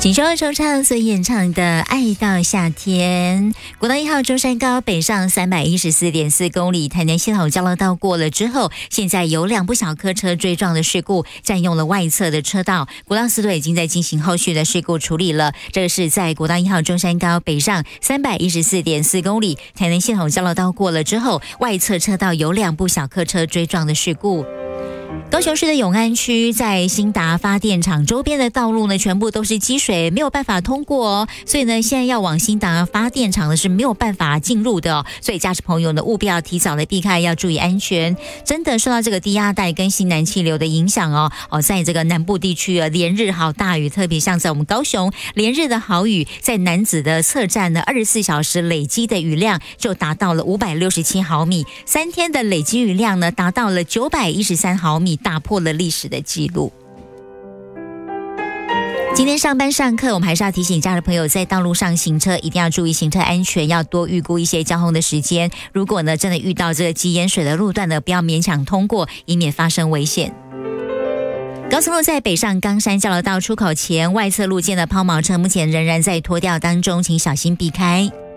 锦绣二重唱所演唱的《爱到夏天》。国道1号中山高北上314.4公里，台南系统交流道过了之后，现在有2部小客车追撞的事故，占用了外侧的车道。国道4队已经在进行后续的事故处理了。这个是在国道1号中山高北上314.4公里，台南系统交流道过了之后，外侧车道有2部小客车追撞的事故。高雄市的永安区在新达发电厂周边的道路呢，全部都是积水，没有办法通过哦。所以呢，现在要往新达发电厂呢是没有办法进入的哦。所以驾驶朋友呢，务必要提早的避开，要注意安全。真的受到这个低压带跟西南气流的影响哦，在这个南部地区啊，连日好大雨，特别像在我们高雄连日的好雨，在楠梓的侧站呢，24小时累积的雨量就达到了567毫米，3天的累积雨量呢达到了913毫米。打破了历史的记录。今天上班上课，我们还是要提醒家人朋友，在道路上行车一定要注意行车安全，要多预估一些交通的时间。如果呢真的遇到这个积淹水的路段呢，不要勉强通过，以免发生危险。高速路在北上冈山交流道出口前，外侧路肩的抛锚车目前仍然在拖吊当中，请小心避开。